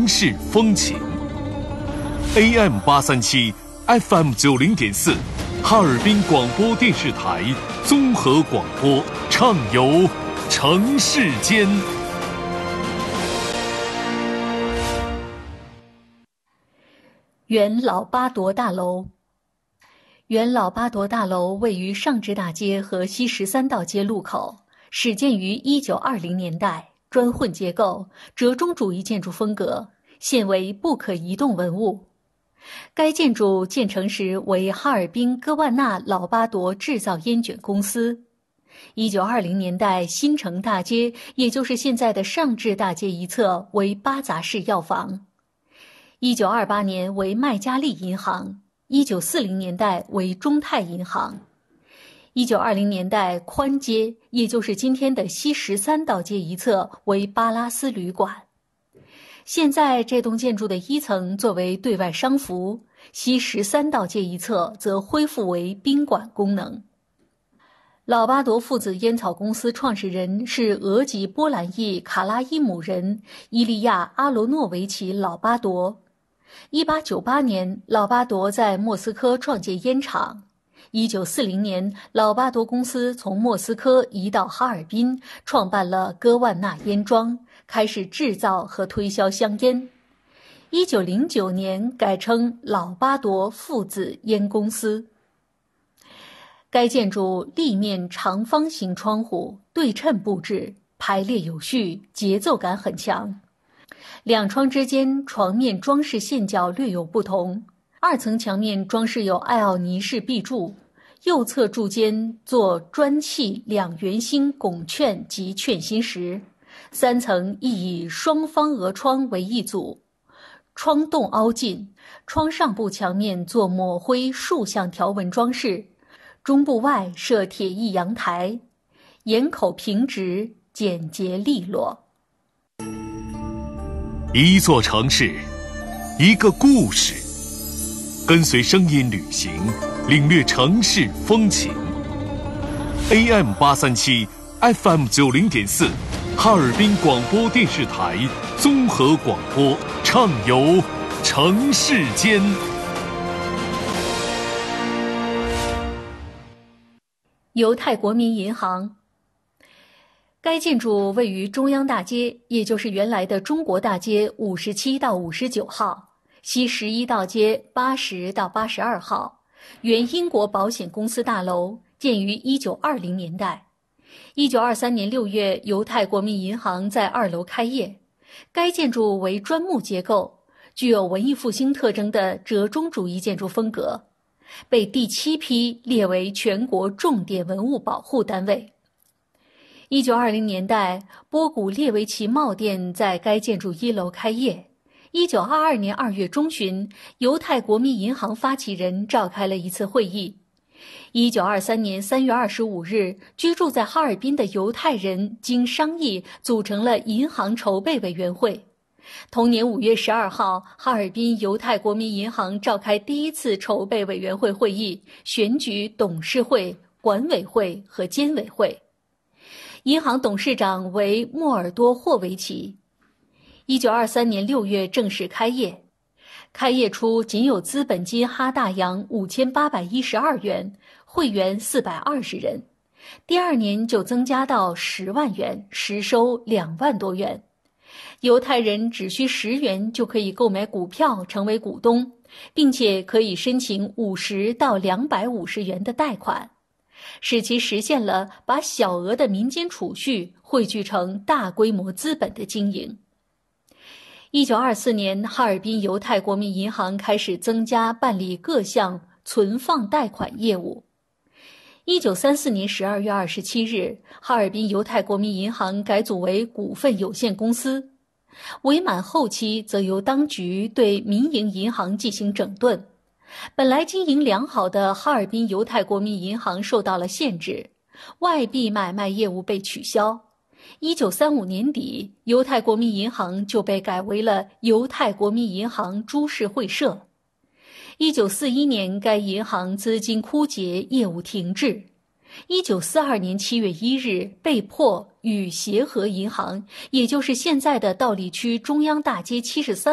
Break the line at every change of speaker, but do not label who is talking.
城市风情。AM837，FM90.4，哈尔滨广播电视台综合广播，畅游城市间。
原老巴铎大楼。原老巴铎大楼位于上至大街和西13道街路口，始建于1920年代，砖混结构，折中主义建筑风格，现为不可移动文物。该建筑建成时为哈尔滨戈万纳老巴铎制造烟卷公司。1920年代新城大街，也就是现在的上至大街一侧为八杂式药房。1928年为麦加利银行，1940年代为中泰银行。1920年代宽街，也就是今天的西13道街一侧为巴拉斯旅馆。现在这栋建筑的一层作为对外商服，西13道街一侧则恢复为宾馆功能。老巴铎父子烟草公司创始人是俄籍波兰裔卡拉伊姆人伊利亚·阿罗诺维奇·老巴铎。1898年，老巴铎在莫斯科创建烟厂。1940年，老巴铎公司从莫斯科移到哈尔滨，创办了戈万纳烟庄，开始制造和推销香烟。1909年改称老巴铎父子烟公司。该建筑立面长方形窗户，对称布置，排列有序，节奏感很强。两窗之间床面装饰线脚略有不同，二层墙面装饰有艾奥尼式壁柱，右侧柱间做砖砌两圆心拱券及券心石，三层亦以双方额窗为一组，窗洞凹进，窗上部墙面做抹灰竖向条纹装饰，中部外设铁艺阳台，檐口平直，简洁利落。
一座城市，一个故事，跟随声音旅行，领略城市风情。AM837，FM90.4，哈尔滨广播电视台综合广播，畅游城市间。
犹太国民银行。该建筑位于中央大街，也就是原来的中国大街57到59号，西11道街80到82号，原英国保险公司大楼，建于1920年代。1923年6月，犹太国民银行在2楼开业。该建筑为砖木结构，具有文艺复兴特征的折中主义建筑风格，被第7批列为全国重点文物保护单位。1920年代，波古列维奇帽店在该建筑1楼开业。1922年2月中旬，犹太国民银行发起人召开了一次会议。1923年3月25日，居住在哈尔滨的犹太人经商议组成了银行筹备委员会。同年5月12号，哈尔滨犹太国民银行召开第一次筹备委员会会议，选举董事会、管委会和监委会。银行董事长为莫尔多霍维奇。1923年6月正式开业。开业初仅有资本金哈大洋5812元，会员420人。第2年就增加到10万元，实收2万多元。犹太人只需10元就可以购买股票成为股东，并且可以申请50到250元的贷款，使其实现了把小额的民间储蓄汇聚成大规模资本的经营。1924年，哈尔滨犹太国民银行开始增加办理各项存放贷款业务。1934年12月27日，哈尔滨犹太国民银行改组为股份有限公司。伪满后期则由当局对民营银行进行整顿。本来经营良好的哈尔滨犹太国民银行受到了限制，外币买卖业务被取消。1935年底，犹太国民银行就被改为了犹太国民银行株式会社。1941年，该银行资金枯竭，业务停滞。1942年7月1日，被迫与协和银行，也就是现在的道里区中央大街73